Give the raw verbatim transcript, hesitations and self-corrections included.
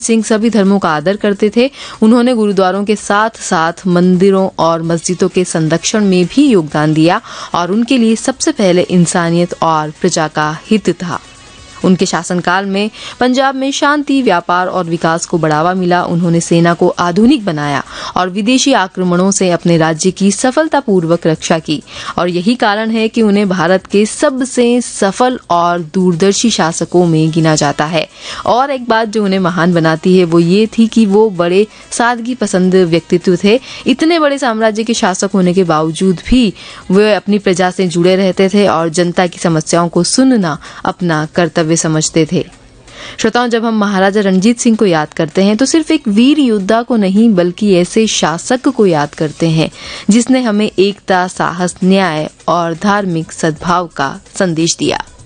सिंह सभी धर्मों का आदर करते थे। उन्होंने गुरुद्वारों के साथ साथ मंदिरों और मस्जिदों के संरक्षण में भी योगदान दिया और उनके लिए सबसे पहले इंसानियत और प्रजा का हित था। उनके शासनकाल में पंजाब में शांति, व्यापार और विकास को बढ़ावा मिला। उन्होंने सेना को आधुनिक बनाया और विदेशी आक्रमणों से अपने राज्य की सफलतापूर्वक रक्षा की और यही कारण है कि उन्हें भारत के सबसे सफल और दूरदर्शी शासकों में गिना जाता है। और एक बात जो उन्हें महान बनाती है वो ये थी कि वो बड़े सादगी पसंद व्यक्तित्व थे। इतने बड़े साम्राज्य के शासक होने के बावजूद भी वे अपनी प्रजा से जुड़े रहते थे और जनता की समस्याओं को सुनना अपना कर्तव्य वे समझते थे। श्रोताओं, जब हम महाराजा रणजीत सिंह को याद करते हैं तो सिर्फ एक वीर योद्धा को नहीं बल्कि ऐसे शासक को याद करते हैं जिसने हमें एकता, साहस, न्याय और धार्मिक सद्भाव का संदेश दिया।